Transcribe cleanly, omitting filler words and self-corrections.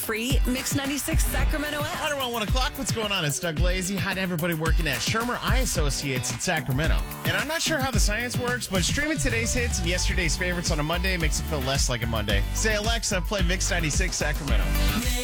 Free Mix 96 Sacramento app. Right around 1 o'clock, what's going on? It's Doug Lazy. Hi to everybody working at Shermer Eye Associates in Sacramento. And I'm not sure how the science works, but streaming today's hits and yesterday's favorites on a Monday makes it feel less like a Monday. Say, Alexa, play Mix 96 Sacramento.